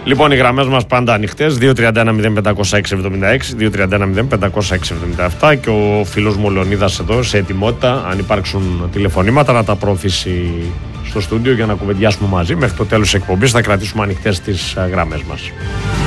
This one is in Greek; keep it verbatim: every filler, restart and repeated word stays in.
Λοιπόν, οι γραμμές μας πάντα ανοιχτές, δύο τρία ένα μηδέν πέντε μηδέν έξι επτά έξι, δύο τρία ένα μηδέν πέντε έξι επτά επτά, και ο φίλος μου Λεωνίδας εδώ σε ετοιμότητα, αν υπάρξουν τηλεφωνήματα, να τα προωθήσει στο στούντιο για να κουβεντιάσουμε μαζί. Μέχρι το τέλος της εκπομπής θα κρατήσουμε ανοιχτές τις γραμμές μας.